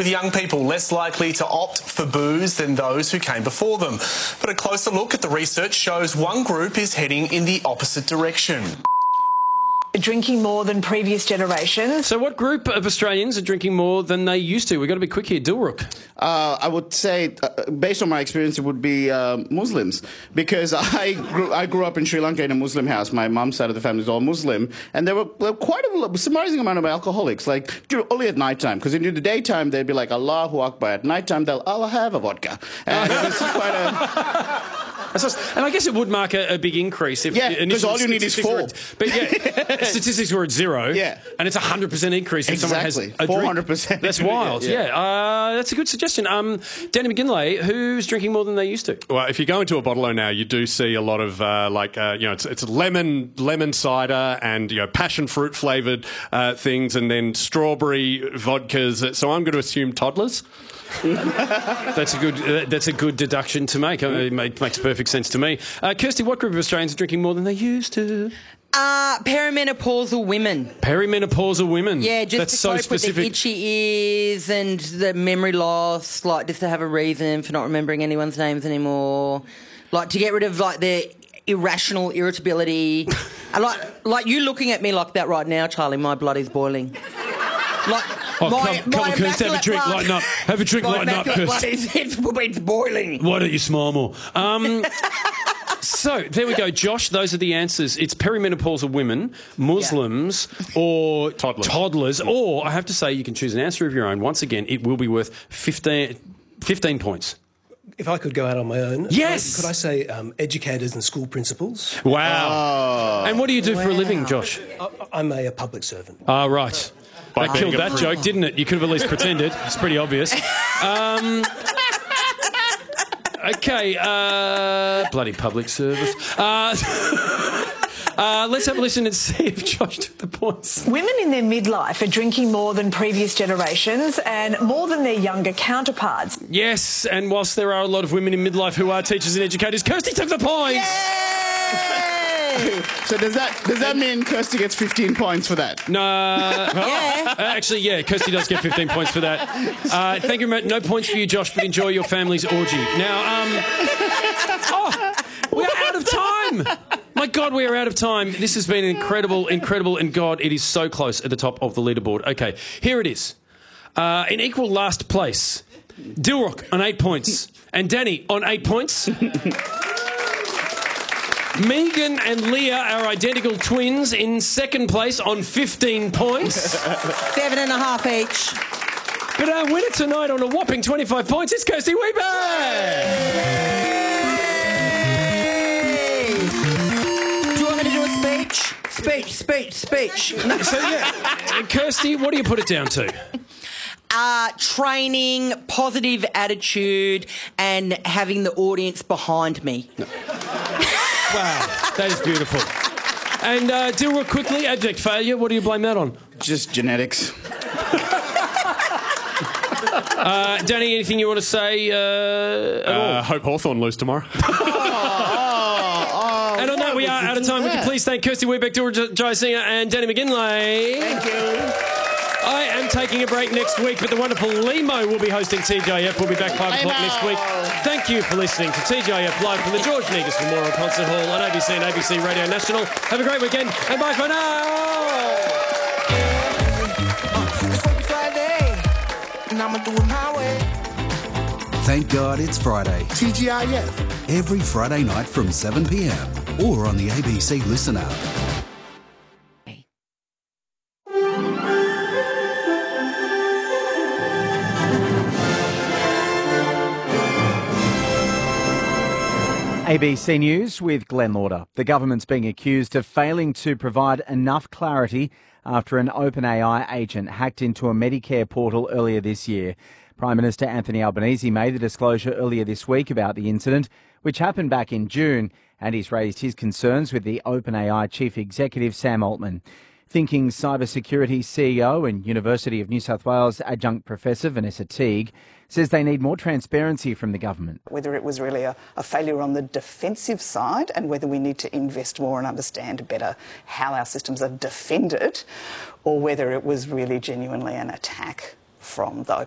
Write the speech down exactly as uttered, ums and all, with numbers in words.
with young people less likely to opt for booze than those who came before them. But a closer look at the research shows one group is heading in the opposite direction. Drinking more than previous generations. So what group of Australians are drinking more than they used to? We've got to be quick here. Dilruk. Uh, I would say, uh, based on my experience, it would be uh, Muslims, because I grew, I grew up in Sri Lanka in a Muslim house. My mum's side of the family is all Muslim, and there were, there were quite a surprising amount of alcoholics, like only at night time, because in the daytime they'd be like Allahu Akbar. At night time they'll Allah have a vodka, and it was quite a... And I guess it would mark a, a big increase if yeah, because all you need is four. At, but yeah, statistics were at zero. Yeah, and it's a hundred percent increase if exactly. someone has a four hundred percent. That's wild. yeah, yeah. Uh, that's a good suggestion. Um, Danny McGinlay, who's drinking more than they used to? Well, if you go into a bottle-o now, you do see a lot of uh, like uh, you know, it's, it's lemon lemon cider and you know passion fruit flavoured uh, things, and then strawberry vodkas. So I'm going to assume toddlers. That's a good. That's a good deduction to make. It makes perfect sense to me. Uh, Kirsty, what group of Australians are drinking more than they used to? Uh, perimenopausal women. Perimenopausal women. Yeah, just that's to so cope specific. with the itchy ears and the memory loss, like just to have a reason for not remembering anyone's names anymore, like to get rid of like their irrational irritability. And like, like you looking at me like that right now, Charlie. My blood is boiling. Like. Oh, my, come, come on, Kirsty, have a drink, blood, lighten up. Have a drink, lighten up, Kirsty. It's, it's, it's boiling. Why don't you smile more? Um, so, there we go, Josh. Those are the answers. It's perimenopausal women, Muslims, yeah. or toddlers. toddlers. Or, I have to say, you can choose an answer of your own. Once again, it will be worth fifteen, fifteen points. If I could go out on my own, yes. could I say um, educators and school principals? Wow. Oh. And what do you do wow. for a living, Josh? I, I'm a, a public servant. Ah, oh, right. By that killed that joke, didn't it? You could have at least pretended. It's pretty obvious. Um, okay, uh, bloody public service. Uh, uh, let's have a listen and see if Josh took the points. Women in their midlife are drinking more than previous generations and more than their younger counterparts. Yes, and whilst there are a lot of women in midlife who are teachers and educators, Kirsty took the points. Yay! So does that does that mean Kirsty gets fifteen points for that? No. yeah. Uh, actually, yeah, Kirsty does get fifteen points for that. Uh, thank you very much. No points for you, Josh, but enjoy your family's orgy. Now, um... Oh, we're out of time! My God, we are out of time. This has been incredible, incredible, and God, it is so close at the top of the leaderboard. Okay, here it is. Uh, in equal last place, Dilruk on eight points, and Danny on eight points. Megan and Leah are identical twins in second place on fifteen points. Seven and a half each. But our winner tonight on a whopping twenty-five points is Kirsty Weber! Do you want me to do a speech? Speech, speech, speech. No, so, yeah. Kirsty, what do you put it down to? Uh, training, positive attitude, and having the audience behind me. No. Wow, that is beautiful. And uh, Dilruk, quickly, abject failure, what do you blame that on? Just genetics. uh, Danny, anything you want to say uh, at all? Uh, hope Hawthorn lose tomorrow. oh, oh, and on that, we are out of time. Would you please thank Kirsty Webeck, Dilruk Jayasinha and Danny McGinlay. Thank you. I am taking a break next week, but the wonderful Limo will be hosting T J F. We'll be back five o'clock next week. Thank you for listening to T J F live from the George Negus Memorial Concert Hall on A B C and A B C Radio National. Have a great weekend, and bye for now. Thank God it's Friday. T G I F. Every Friday night from seven p m or on the A B C Listen app. A B C News with Glenn Lauder. The government's being accused of failing to provide enough clarity after an OpenAI agent hacked into a Medicare portal earlier this year. Prime Minister Anthony Albanese made the disclosure earlier this week about the incident, which happened back in June, and he's raised his concerns with the OpenAI chief executive Sam Altman. Thinking Cybersecurity C E O and University of New South Wales adjunct professor Vanessa Teague says they need more transparency from the government. Whether it was really a, a failure on the defensive side and whether we need to invest more and understand better how our systems are defended, or whether it was really genuinely an attack from the